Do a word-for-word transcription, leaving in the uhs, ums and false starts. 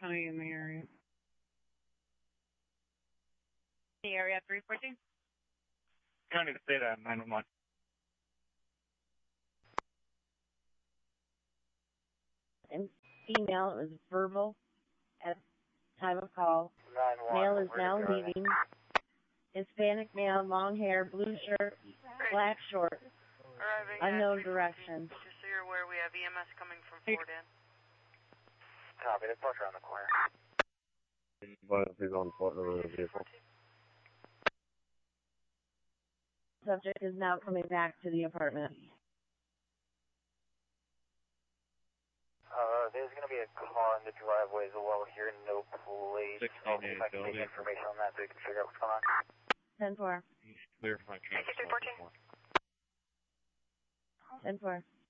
County in the area. The area three fourteen? County to state at nine one one. And female, it was verbal at time of call. nine one. Male is now leaving. Hispanic male, long hair, blue shirt, black shorts. Arriving Unknown at direction. Just so you're aware, we have E M S coming from Fort Ann. Copy, the push around the corner. He's on foot over the vehicle. Subject is now coming back to the apartment. Uh, there's going to be a car in the driveway as well here, no plate. I'll see if I can take information on that so you can figure out what's going on. ten four. Clear for my sixty-three fourteen. ten four.